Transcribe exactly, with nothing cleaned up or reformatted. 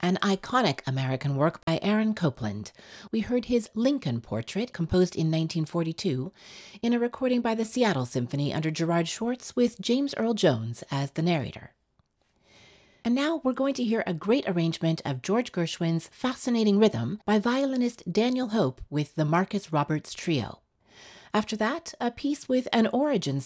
an iconic American work by Aaron Copland. We heard his Lincoln Portrait, composed in nineteen forty-two, in a recording by the Seattle Symphony under Gerard Schwartz with James Earl Jones as the narrator. And now we're going to hear a great arrangement of George Gershwin's Fascinating Rhythm by violinist Daniel Hope with the Marcus Roberts Trio. After that, a piece with an origin